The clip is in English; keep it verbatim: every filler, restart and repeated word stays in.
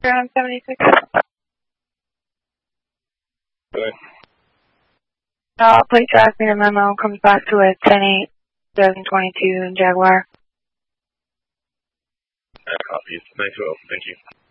Ground seventy-six. Go ahead. Uh, plate tracking a memo comes back to a ten eight twenty twenty-two Jaguar. I copies. Nice well. Thank you.